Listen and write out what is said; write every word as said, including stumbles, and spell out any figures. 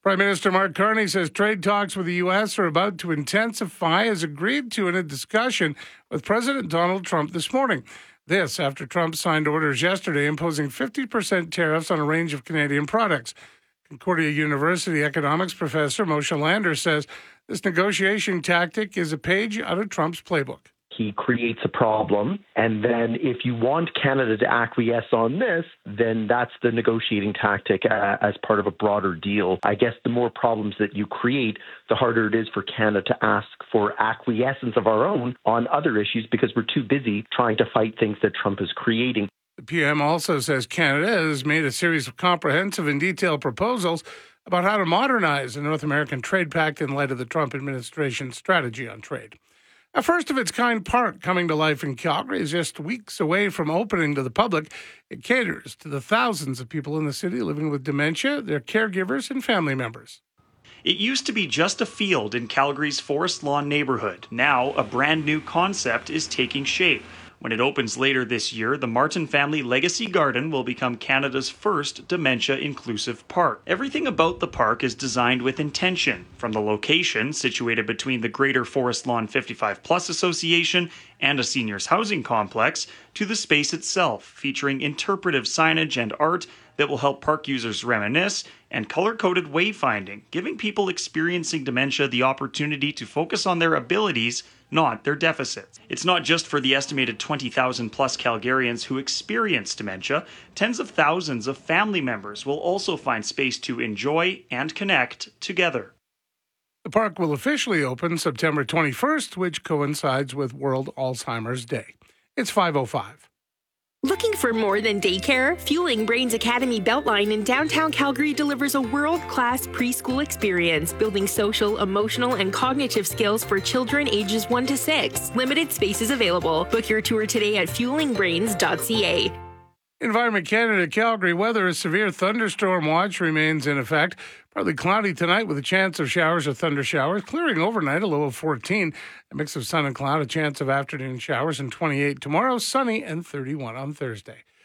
Prime Minister Mark Carney says trade talks with the U S are about to intensify, as agreed to in a discussion with President Donald Trump this morning. This after Trump signed orders yesterday imposing fifty percent tariffs on a range of Canadian products. Concordia University economics professor Moshe Lander says this negotiation tactic is a page out of Trump's playbook. He creates a problem, and then if you want Canada to acquiesce on this, then that's the negotiating tactic uh, as part of a broader deal. I guess the more problems that you create, the harder it is for Canada to ask for acquiescence of our own on other issues because we're too busy trying to fight things that Trump is creating. The P M also says Canada has made a series of comprehensive and detailed proposals about how to modernize the North American Trade Pact in light of the Trump administration's strategy on trade. A first-of-its-kind park coming to life in Calgary is just weeks away from opening to the public. It caters to the thousands of people in the city living with dementia, their caregivers, and family members. It used to be just a field in Calgary's Forest Lawn neighborhood. Now, a brand new concept is taking shape. When it opens later this year, the Martin Family Legacy Garden will become Canada's first dementia-inclusive park. Everything about the park is designed with intention, from the location, situated between the Greater Forest Lawn fifty-five plus Association and a seniors housing complex, to the space itself, featuring interpretive signage and art that will help park users reminisce, and color-coded wayfinding, giving people experiencing dementia the opportunity to focus on their abilities, not their deficits. It's not just for the estimated twenty thousand plus Calgarians who experience dementia. Tens of thousands of family members will also find space to enjoy and connect together. The park will officially open September twenty-first, which coincides with World Alzheimer's Day. It's five oh five. Looking for more than daycare? Fueling Brains Academy Beltline in downtown Calgary delivers a world-class preschool experience, building social, emotional, and cognitive skills for children ages one to six. Limited spaces available. Book your tour today at fueling brains dot c a. Environment Canada Calgary weather, a severe thunderstorm watch remains in effect. Partly cloudy tonight with a chance of showers or thunder showers. Clearing overnight, a low of fourteen. A mix of sun and cloud, a chance of afternoon showers, and twenty-eight tomorrow. Sunny and thirty-one on Thursday.